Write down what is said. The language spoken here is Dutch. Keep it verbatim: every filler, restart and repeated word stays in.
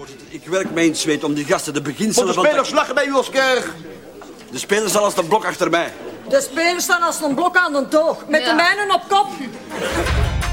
voorzitter. Ik werk mijn zweet om die gasten de beginselen van... De spelers lachen bij u als kerk. De spelers staan als een blok achter mij. De spelers staan als een blok aan de toog. Met ja. de mijnen op kop.